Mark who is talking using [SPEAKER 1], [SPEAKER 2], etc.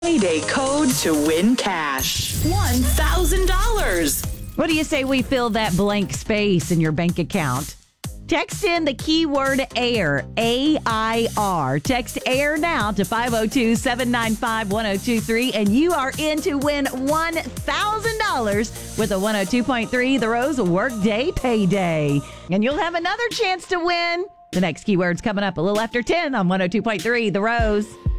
[SPEAKER 1] Payday code to win cash. $1,000.
[SPEAKER 2] What do you say we fill that blank space in your bank account? Text in the keyword AIR, A-I-R. Text AIR now to 502-795-1023, and you are in to win $1,000 with a 102.3 The Rose Workday Payday. And you'll have another chance to win. The next keyword's coming up a little after 10 on 102.3 The Rose.